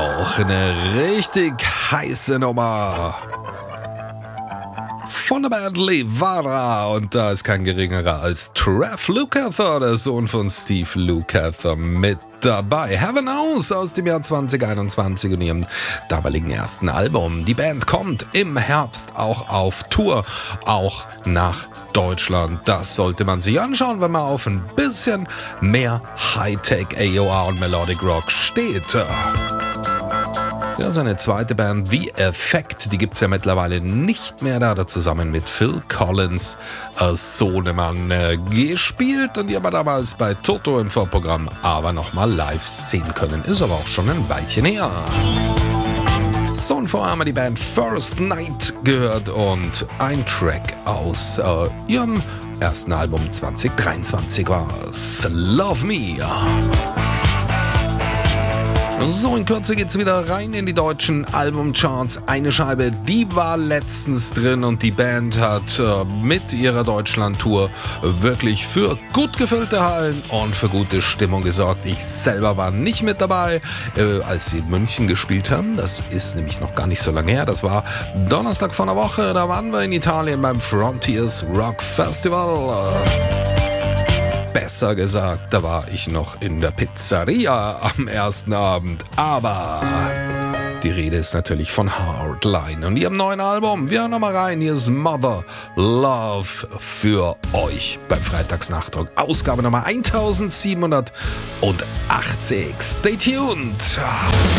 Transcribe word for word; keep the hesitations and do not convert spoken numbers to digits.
auch eine richtig heiße Nummer von der Band Levada, und da ist kein geringerer als Trev Lukather, der Sohn von Steve Lukather, mit dabei. Heaven Knows aus dem Jahr zwanzig einundzwanzig und ihrem damaligen ersten Album. Die Band kommt im Herbst auch auf Tour, auch nach Deutschland. Das sollte man sich anschauen, wenn man auf ein bisschen mehr Hightech, A O R und Melodic Rock steht. Ja, seine zweite Band, The Effect, die gibt es ja mittlerweile nicht mehr. Da hat er zusammen mit Phil Collins als Sohnemann äh, gespielt, und die haben wir damals bei Toto im Vorprogramm aber nochmal live sehen können. Ist aber auch schon ein Weilchen her. So, und vorher haben wir die Band First Night gehört und ein Track aus äh, ihrem ersten Album zwanzig dreiundzwanzig war es. Love Me. So, in Kürze geht's wieder rein in die deutschen Albumcharts. Eine Scheibe, die war letztens drin, und die Band hat äh, mit ihrer Deutschland-Tour wirklich für gut gefüllte Hallen und für gute Stimmung gesorgt. Ich selber war nicht mit dabei, äh, als sie in München gespielt haben. Das ist nämlich noch gar nicht so lange her. Das war Donnerstag vor einer Woche. Da waren wir in Italien beim Frontiers Rock Festival. Besser gesagt, da war ich noch in der Pizzeria am ersten Abend. Aber die Rede ist natürlich von Hardline und ihrem neuen Album. Wir hören nochmal rein. Hier ist Mother Love für euch beim Freitagsnachdruck. Ausgabe Nummer eintausendsiebenhundertachtzig. Stay tuned.